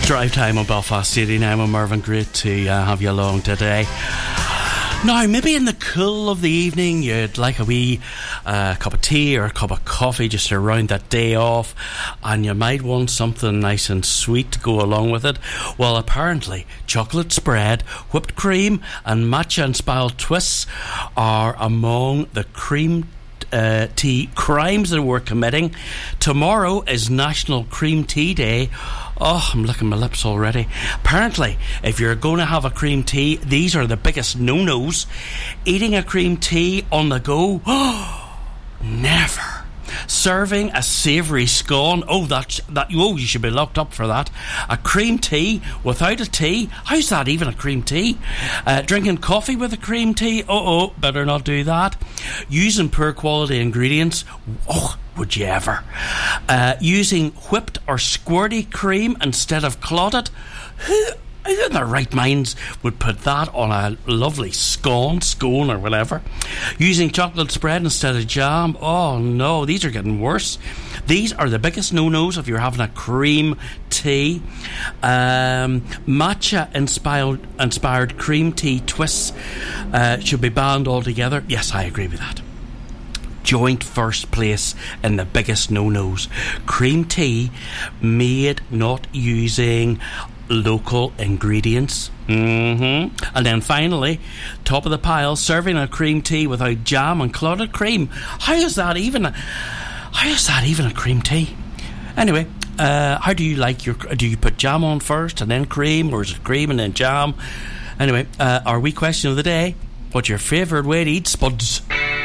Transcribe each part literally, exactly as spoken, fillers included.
Drive time on Belfast eighty-nine with Mervyn. Great to uh, have you along today. Now, maybe in the cool of the evening you'd like a wee uh, cup of tea or a cup of coffee just to round that day off, and you might want something nice and sweet to go along with it. Well, apparently chocolate spread, whipped cream and matcha inspired twists are among the cream Uh, tea crimes that we're committing. Tomorrow is National Cream Tea Day. Oh, I'm licking my lips already. Apparently, if you're going to have a cream tea, these are the biggest no-nos. Eating a cream tea on the go. Oh, never. Serving a savoury scone. Oh, that's that. Oh, you should be locked up for that. A cream tea without a tea. How's that even a cream tea? Uh, drinking coffee with a cream tea. Oh, oh, better not do that. Using poor quality ingredients. Oh, would you ever? Uh, using whipped or squirty cream instead of clotted. Who? Who in their right minds would put that on a lovely scone, scone or whatever? Using chocolate spread instead of jam. Oh no, these are getting worse. These are the biggest no-nos if you're having a cream tea. Um, matcha inspired, inspired cream tea twists uh, should be banned altogether. Yes, I agree with that. Joint first place in the biggest no-nos. Cream tea made not using local ingredients. Mm-hmm. And then finally, top of the pile, serving a cream tea without jam and clotted cream. How is that even a, how is that even a cream tea? Anyway, uh, how do you like your, do you put jam on first and then cream, or is it cream and then jam? Anyway, uh, our wee question of the day: what's your favourite way to eat spuds?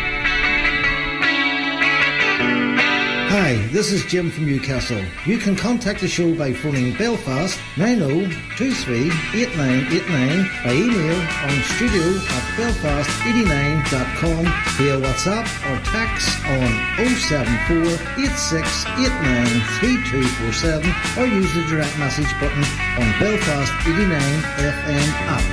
Hi, this is Jim from Newcastle. You can contact the show by phoning Belfast nine oh two three eight nine eight nine, by email on studio at belfast eighty-nine dot com, via WhatsApp or text on oh seven four eight six eight nine three two four seven, or use the direct message button on Belfast eighty-nine F M app.